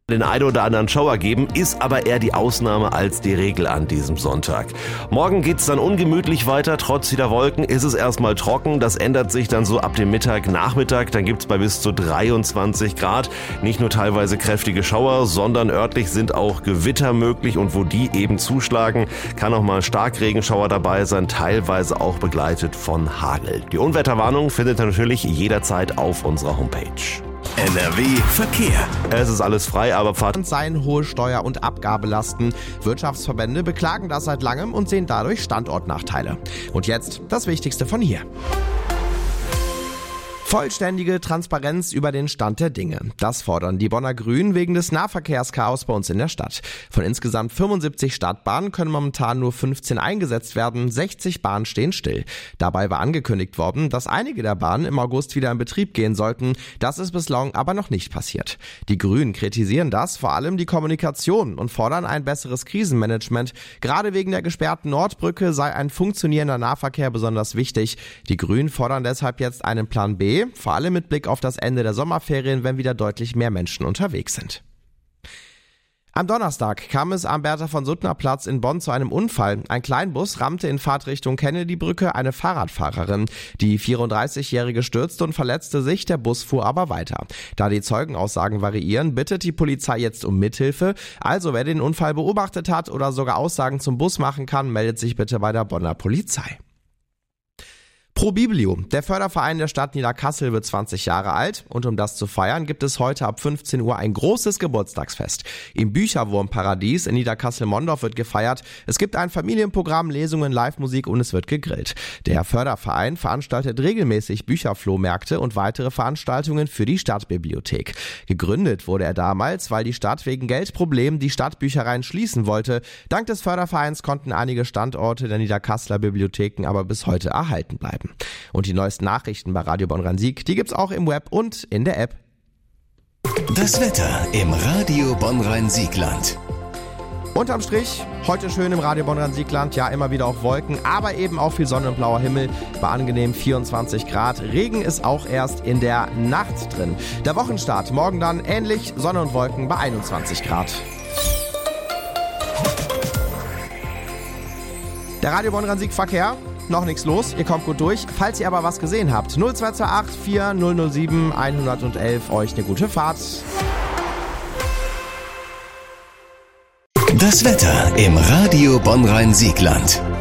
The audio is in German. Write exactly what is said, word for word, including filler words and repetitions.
Den einen oder anderen Schauer geben, ist aber eher die Ausnahme als die Regel an diesem Sonntag. Morgen geht's dann ungemütlich weiter, trotz vieler Wolken ist es erstmal trocken, das ändert sich dann so ab dem Mittag, Nachmittag, dann gibt's bei bis zu dreiundzwanzig Grad nicht nur teilweise kräftige Schauer, sondern örtlich sind auch Gewitter möglich und wo die eben zuschlagen, kann auch mal Starkregenschauer dabei sein, teilweise auch begleitet von Hagel. Die Unwetterwarnung findet ihr natürlich jederzeit auf unserer Homepage. N R W Verkehr. Es ist alles frei, aber Fahrt seien hohe Steuer- und Abgabelasten. Wirtschaftsverbände beklagen das seit langem und sehen dadurch Standortnachteile. Und jetzt das Wichtigste von hier. Vollständige Transparenz über den Stand der Dinge. Das fordern die Bonner Grünen wegen des Nahverkehrschaos bei uns in der Stadt. Von insgesamt fünfundsiebzig Stadtbahnen können momentan nur fünfzehn eingesetzt werden, sechzig Bahnen stehen still. Dabei war angekündigt worden, dass einige der Bahnen im August wieder in Betrieb gehen sollten. Das ist bislang aber noch nicht passiert. Die Grünen kritisieren das, vor allem die Kommunikation, und fordern ein besseres Krisenmanagement. Gerade wegen der gesperrten Nordbrücke sei ein funktionierender Nahverkehr besonders wichtig. Die Grünen fordern deshalb jetzt einen Plan B, vor allem mit Blick auf das Ende der Sommerferien, wenn wieder deutlich mehr Menschen unterwegs sind. Am Donnerstag kam es am Bertha-von-Suttner-Platz in Bonn zu einem Unfall. Ein Kleinbus rammte in Fahrtrichtung Kennedy-Brücke eine Fahrradfahrerin. Die vierunddreißigjährige stürzte und verletzte sich, der Bus fuhr aber weiter. Da die Zeugenaussagen variieren, bittet die Polizei jetzt um Mithilfe. Also wer den Unfall beobachtet hat oder sogar Aussagen zum Bus machen kann, meldet sich bitte bei der Bonner Polizei. Pro Biblio, der Förderverein der Stadt Niederkassel, wird zwanzig Jahre alt und um das zu feiern, gibt es heute ab fünfzehn Uhr ein großes Geburtstagsfest. Im Bücherwurmparadies in Niederkassel-Mondorf wird gefeiert. Es gibt ein Familienprogramm, Lesungen, Live-Musik und es wird gegrillt. Der Förderverein veranstaltet regelmäßig Bücherflohmärkte und weitere Veranstaltungen für die Stadtbibliothek. Gegründet wurde er damals, weil die Stadt wegen Geldproblemen die Stadtbüchereien schließen wollte. Dank des Fördervereins konnten einige Standorte der Niederkasseler Bibliotheken aber bis heute erhalten bleiben. Und die neuesten Nachrichten bei Radio Bonn-Rhein-Sieg, die gibt's auch im Web und in der App. Das Wetter im Radio Bonn-Rhein-Siegland. Unterm Strich, heute schön im Radio Bonn-Rhein-Siegland, ja immer wieder auch Wolken, aber eben auch viel Sonne und blauer Himmel bei angenehm vierundzwanzig Grad. Regen ist auch erst in der Nacht drin. Der Wochenstart morgen dann ähnlich, Sonne und Wolken bei einundzwanzig Grad. Der Radio Bonn-Rhein-Sieg Verkehr. Noch nichts los, ihr kommt gut durch. Falls ihr aber was gesehen habt, null zwei zwei acht vier null null sieben eins eins eins, euch eine gute Fahrt. Das Wetter im Radio Bonn-Rhein-Siegland.